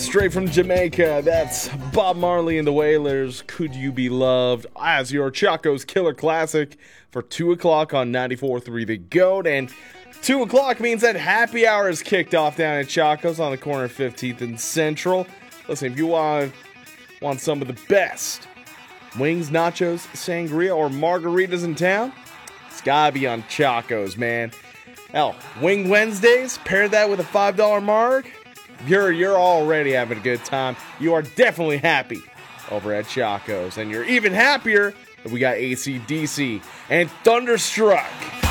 straight from Jamaica. That's Bob Marley and the Wailers. Could You Be Loved? As your Chaco's Killer Classic for 2 o'clock on 94.3 The GOAT. And 2 o'clock means that happy hour is kicked off down at Chaco's on the corner of 15th and Central. Listen, if you want some of the best wings, nachos, sangria, or margaritas in town, it's gotta be on Chaco's, man. Hell, Wing Wednesdays, pair that with a $5 marg. You're already having a good time. You are definitely happy over at Chaco's. And you're even happier that we got AC/DC and Thunderstruck.